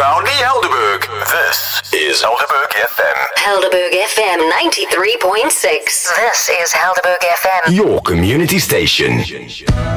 around the Helderberg. This is Helderberg FM. Helderberg FM 93.6. This is Helderberg FM. Your community station.